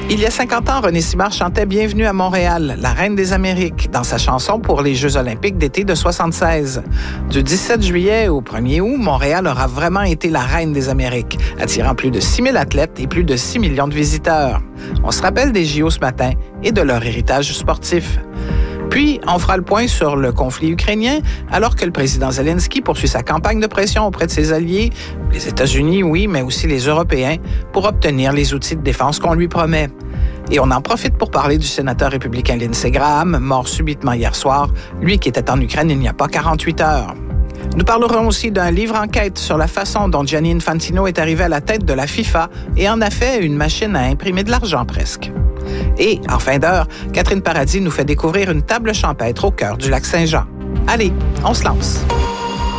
Il y a 50 ans, René Simard chantait « Bienvenue à Montréal, la reine des Amériques » dans sa chanson pour les Jeux olympiques d'été de 1976. Du 17 juillet au 1er août, Montréal aura vraiment été la reine des Amériques, attirant plus de 6 000 athlètes et plus de 6 millions de visiteurs. On se rappelle des JO ce matin et de leur héritage sportif. Puis, on fera le point sur le conflit ukrainien, alors que le président Zelensky poursuit sa campagne de pression auprès de ses alliés, les États-Unis, oui, mais aussi les Européens, pour obtenir les outils de défense qu'on lui promet. Et on en profite pour parler du sénateur républicain Lindsey Graham, mort subitement hier soir, lui qui était en Ukraine il n'y a pas 48 heures. Nous parlerons aussi d'un livre enquête sur la façon dont Gianni Infantino est arrivé à la tête de la FIFA et en a fait une machine à imprimer de l'argent presque. Et, en fin d'heure, Catherine Paradis nous fait découvrir une table champêtre au cœur du lac Saint-Jean. Allez, on se lance!